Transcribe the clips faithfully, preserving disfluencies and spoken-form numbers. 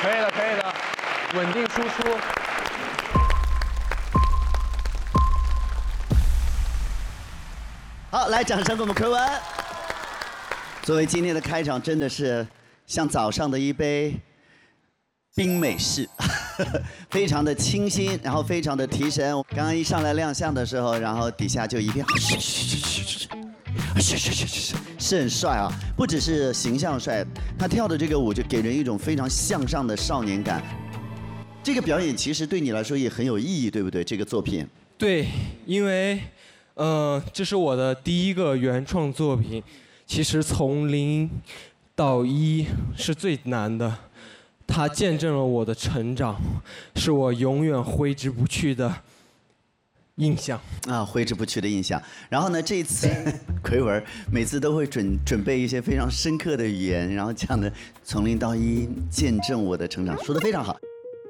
可以的，可以的，稳定输出。 好，来，掌声给我们奎文。作为今天的开场，真的是像早上的一杯冰美式，非常的清新，然后非常的提神。刚刚一上来亮相的时候，然后底下就一片嘘嘘嘘嘘嘘，嘘嘘嘘嘘，是很帅啊！不只是形象帅，他跳的这个舞就给人一种非常向上的少年感。这个表演其实对你来说也很有意义，对不对？这个作品。 对，因为，呃，这是我的第一个原创作品。其实从零到一是最难的，它见证了我的成长，是我永远挥之不去的印象啊，挥之不去的印象。然后呢，这次奎文每次都会准准备一些非常深刻的语言，然后讲的从零到一见证我的成长，说得非常好。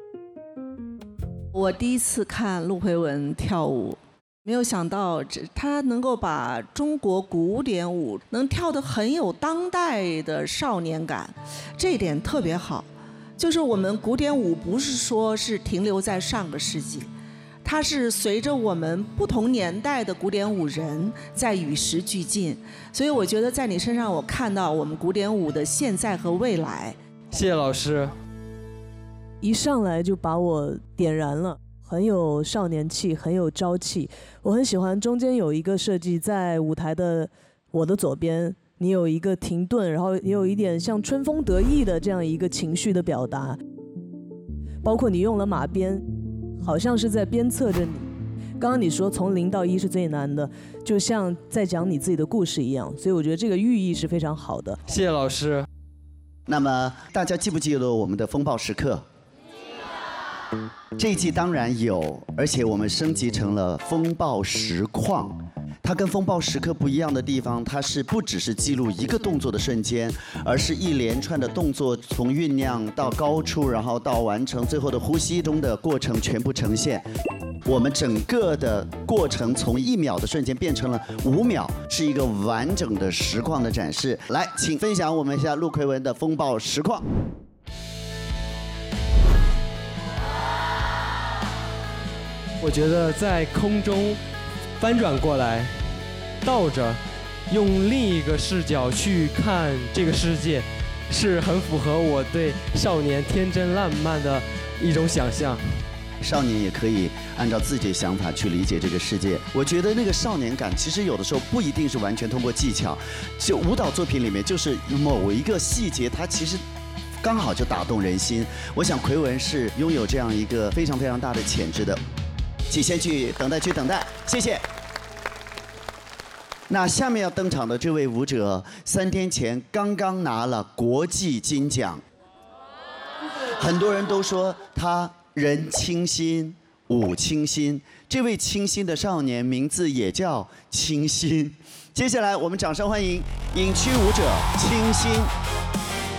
我第一次看陆奎文跳舞。没有想到，这他能够把中国古典舞能跳得很有当代的少年感，这一点特别好。就是我们古典舞不是说是停留在上个世纪，它是随着我们不同年代的古典舞人在与时俱进。所以我觉得在你身上，我看到我们古典舞的现在和未来。 谢谢老师。 一上来就把我点燃了。很有少年气，很有朝气。我很喜欢中间有一个设计，在舞台的我的左边，你有一个停顿，然后也有一点像春风得意的这样一个情绪的表达。包括你用了马鞭，好像是在鞭策着你。刚刚你说从零到一是最难的，就像在讲你自己的故事一样，所以我觉得这个寓意是非常好的。 谢谢老师。 那么大家记不记得我们的风暴时刻？这一季当然有，而且我们升级成了风暴实况。它跟风暴时刻不一样的地方，它是不只是记录一个动作的瞬间，而是一连串的动作从酝酿到高处，然后到完成，最后的呼吸中的过程全部呈现。我们整个的过程从一秒的瞬间变成了五秒，是一个完整的实况的展示。来，请分享我们一下陆奎文的风暴实况。 我觉得在空中翻转过来，倒着，用另一个视角去看这个世界，是很符合我对少年天真烂漫的一种想象。 少年也可以按照自己的想法去理解这个世界。我觉得那个少年感，其实有的时候不一定是完全通过技巧，就舞蹈作品里面，就是某一个细节，它其实刚好就打动人心。我想奎文是拥有这样一个非常非常大的潜质的。请先去等待区等待，谢谢。那下面要登场的这位舞者，三天前刚刚拿了国际金奖，很多人都说他人清新，舞清新。这位清新的少年名字也叫清新。接下来我们掌声欢迎影区舞者清新。